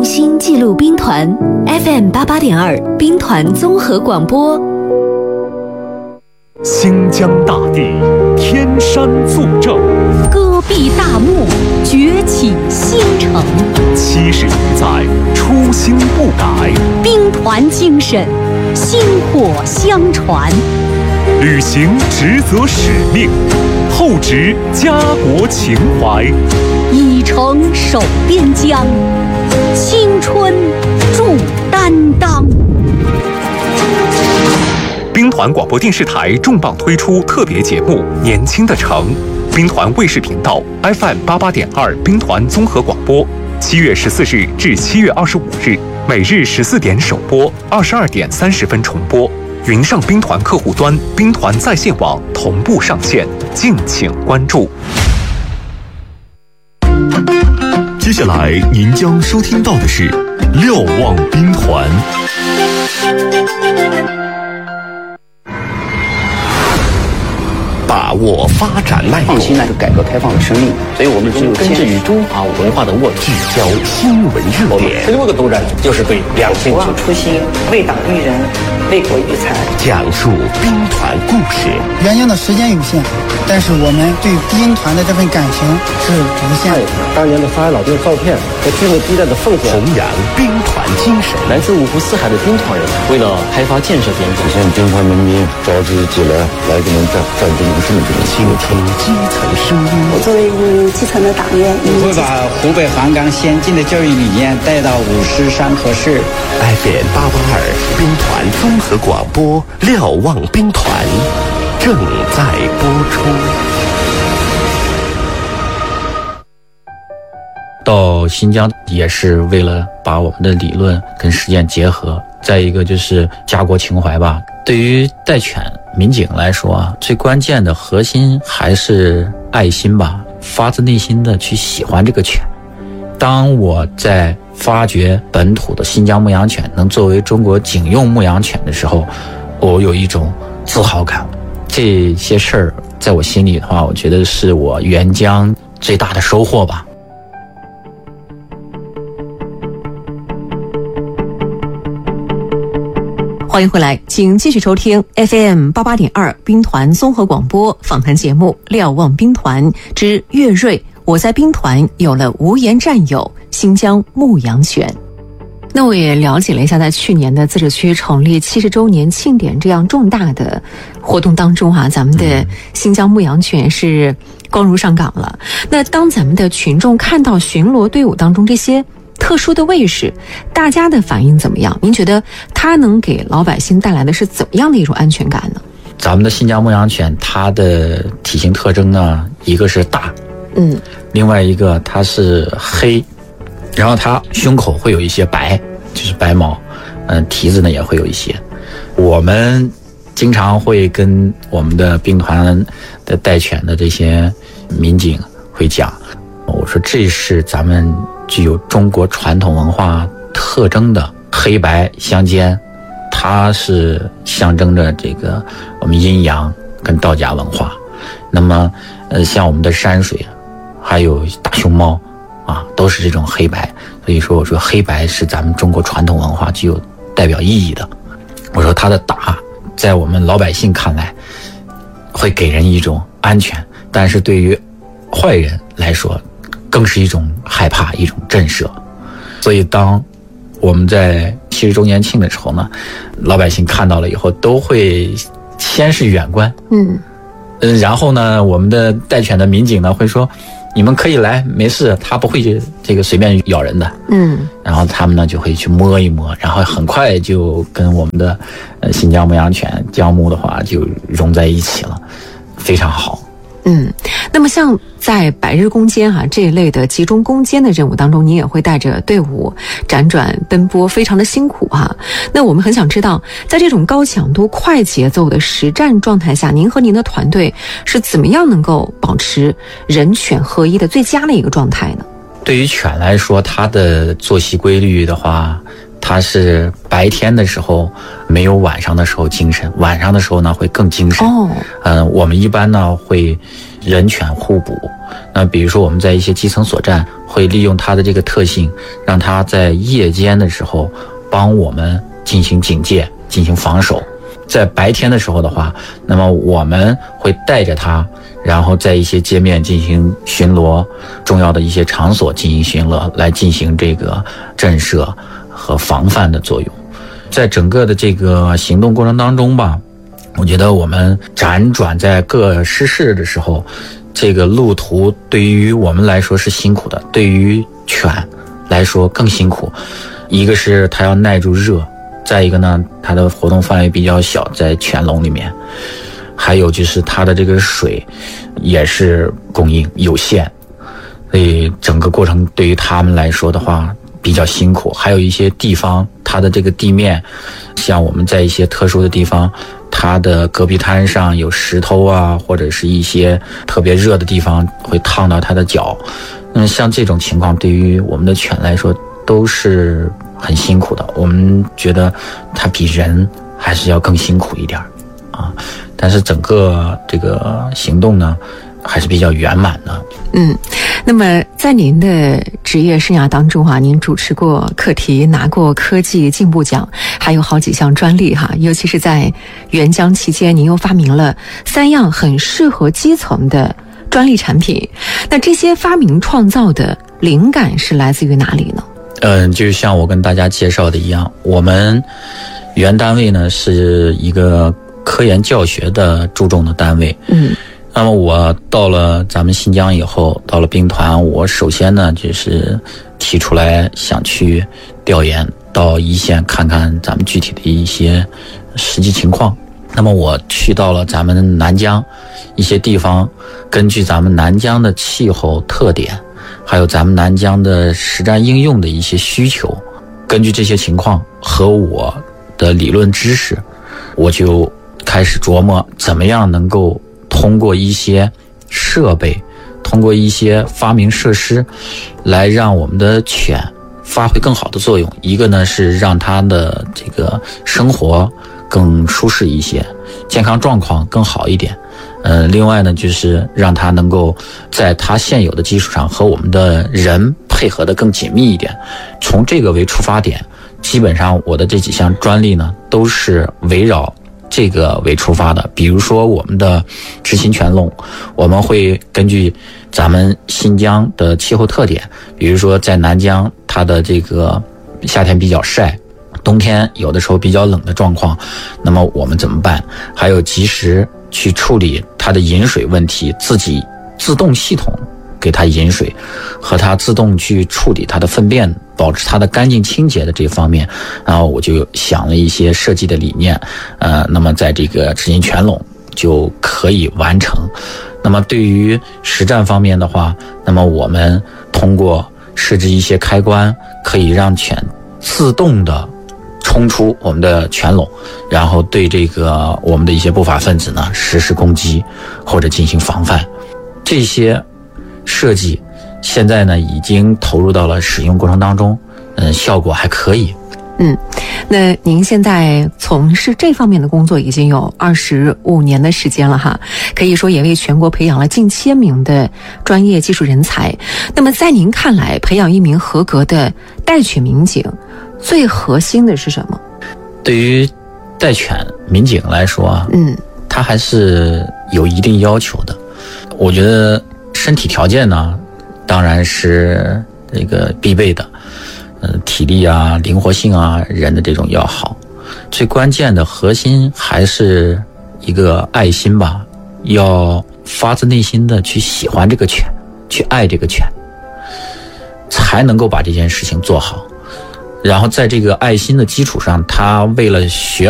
心记录兵团 FM88.2 兵团综合广播。 新疆大地，天山作证， 戈壁大漠，崛起新城。 70余载，初心不改， 兵团精神，薪火相传。 履行职责使命，厚植家国情怀， 以诚守边疆，青春铸担当。 兵团广播电视台重磅推出特别节目《年轻的城》，兵团卫视频道 FM88.2 兵团综合广播，7月14日至7月25日，每日14点首播，22点30分重播。云上兵团客户端、兵团在线网同步上线，敬请关注。 接下来您将收听到的是瞭望兵团。把握发展脉动， 创新是改革开放的生命，所以我们只有根植于中华文化的沃土， 聚焦新闻热点。 16个督战就是对两性不忘初心，为党育人，为国育才， 讲述兵团故事。 原定的时间有限，但是我们对兵团的这份感情是无限的。 当年的上海老兵的照片和军人激烈的奉献， 弘扬兵团精神。 来自五湖四海的兵团人，为了开发建设边疆， 实现兵团人民召集起来给我们战争武士们倾听基层声音。 我作为一名基层的党员， 我会把湖北黄冈先进的教育理念带到五师山河市。 FM882兵团综合广播，瞭望兵团正在播出。 到新疆也是为了把我们的理论跟实践结合，再一个就是家国情怀吧。对于带犬民警来说啊，最关键的核心还是爱心吧，发自内心的去喜欢这个犬。当我在发掘本土的新疆牧羊犬能作为中国警用牧羊犬的时候，我有一种自豪感。这些事儿在我心里的话，我觉得是我援疆最大的收获吧。 欢迎回来，请继续收听 FM88.2 兵团综合广播访谈节目《瞭望兵团之岳瑞》，我在兵团有了无言战友新疆牧羊犬。那我也了解了一下，在去年的自治区成立70周年庆典这样重大的活动当中啊，咱们的新疆牧羊犬是光荣上岗了。那当咱们的群众看到巡逻队伍当中这些特殊的卫士，大家的反应怎么样？您觉得它能给老百姓带来的是怎么样的一种安全感呢？ 咱们的新疆牧羊犬，它的体型特征呢，一个是大，另外一个它是黑，然后它胸口会有一些白，就是白毛，蹄子呢也会有一些。我们经常会跟我们的兵团的带犬的这些民警会讲，我说这是咱们具有中国传统文化特征的黑白相间，它是象征着这个我们阴阳跟道家文化。那么像我们的山水还有大熊猫啊，都是这种黑白。所以说我说黑白是咱们中国传统文化具有代表意义的。我说它的大在我们老百姓看来会给人一种安全，但是对于坏人来说更是一种害怕，一种震慑。所以当我们在70周年庆的时候呢，老百姓看到了以后都会先是远观，然后呢我们的带犬的民警呢会说你们可以来，没事，它不会这个随便咬人的。然后他们呢就会去摸一摸，然后很快就跟我们的新疆牧羊犬疆牧的话就融在一起了，非常好。 那么像在百日攻坚这一类的集中攻坚的任务当中，您也会带着队伍辗转奔波，非常的辛苦那我们很想知道，在这种高强度快节奏的实战状态下，您和您的团队是怎么样能够保持人犬合一的最佳的一个状态呢？ 对于犬来说，它的作息规律的话，它是白天的时候没有晚上的时候精神，晚上的时候呢会更精神。我们一般呢会人犬互补。那比如说我们在一些基层所站会利用它的这个特性，让它在夜间的时候帮我们进行警戒，进行防守。在白天的时候的话，那么我们会带着它，然后在一些街面进行巡逻，重要的一些场所进行巡逻，来进行这个震慑和防范的作用。在整个的这个行动过程当中吧，我觉得我们辗转在各施事的时候，这个路途对于我们来说是辛苦的，对于犬来说更辛苦。一个是它要耐住热，再一个呢，它的活动范围比较小，在犬笼里面，还有就是它的这个水也是供应有限，所以整个过程对于他们来说的话比较辛苦。还有一些地方，它的这个地面，像我们在一些特殊的地方，它的戈壁滩上有石头啊，或者是一些特别热的地方会烫到它的脚。那么像这种情况，对于我们的犬来说都是很辛苦的。我们觉得它比人还是要更辛苦一点啊，但是整个这个行动呢还是比较圆满的。 那么在您的职业生涯当中您主持过课题，拿过科技进步奖，还有好几项专利尤其是在援疆期间，您又发明了3样很适合基层的专利产品。那这些发明创造的灵感是来自于哪里呢？ 就像我跟大家介绍的一样，我们原单位呢是一个科研教学的注重的单位。那么我到了咱们新疆以后，到了兵团，我首先呢就是提出来想去调研，到一线看看咱们具体的一些实际情况。那么我去到了咱们南疆一些地方，根据咱们南疆的气候特点，还有咱们南疆的实战应用的一些需求，根据这些情况和我的理论知识，我就开始琢磨怎么样能够通过一些设备，通过一些发明设施，来让我们的犬发挥更好的作用。一个呢是让它的这个生活更舒适一些，健康状况更好一点。另外呢就是让它能够在它现有的基础上和我们的人配合的更紧密一点。从这个为出发点，基本上我的这几项专利呢都是围绕这个为出发的。比如说我们的执勤犬笼，我们会根据咱们新疆的气候特点，比如说在南疆它的这个夏天比较晒，冬天有的时候比较冷的状况，那么我们怎么办？还有及时去处理它的饮水问题，自己自动系统给它饮水，和它自动去处理它的粪便，保持它的干净清洁的这方面，然后我就想了一些设计的理念，那么在这个执勤犬笼就可以完成。那么对于实战方面的话，那么我们通过设置一些开关，可以让犬自动的冲出我们的犬笼，然后对这个我们的一些不法分子呢实施攻击或者进行防范。这些设计现在呢已经投入到了使用过程当中，效果还可以。 那您现在从事这方面的工作已经有25年的时间了可以说也为全国培养了近1000名的专业技术人才。那么在您看来，培养一名合格的带犬民警最核心的是什么？ 对于带犬民警来说他还是有一定要求的。我觉得身体条件呢当然是这个必备的，体力啊、灵活性啊，人的这种要好。最关键的核心还是一个爱心吧，要发自内心的去喜欢这个犬，去爱这个犬，才能够把这件事情做好。然后在这个爱心的基础上，他为了学